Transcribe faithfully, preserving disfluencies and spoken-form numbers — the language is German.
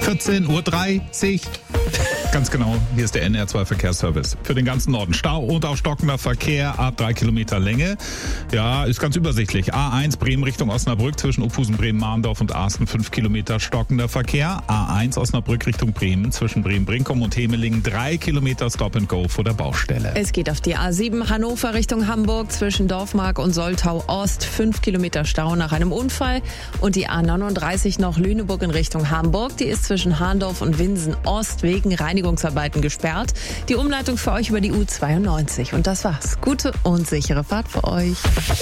vierzehn Uhr dreißig. Ganz genau, hier ist der N R zwei Verkehrsservice. Für den ganzen Norden Stau und auch stockender Verkehr ab drei Kilometer Länge. Ja, ist ganz übersichtlich. A eins Bremen Richtung Osnabrück zwischen Opusen, Bremen, Mahndorf und Asten fünf Kilometer stockender Verkehr. A eins Osnabrück Richtung Bremen zwischen Bremen-Brinkum und Hemelingen drei Kilometer Stop and Go vor der Baustelle. Es geht auf die A sieben Hannover Richtung Hamburg zwischen Dorfmark und Soltau Ost fünf Kilometer Stau nach einem Unfall. Und die A neununddreißig noch Lüneburg in Richtung Hamburg. Die ist zwischen Hahndorf und Winsen Ost wegen Reinigungsarbeiten gesperrt. Die Umleitung für euch über die U zweiundneunzig. Und das war's. Gute und sichere Fahrt für euch.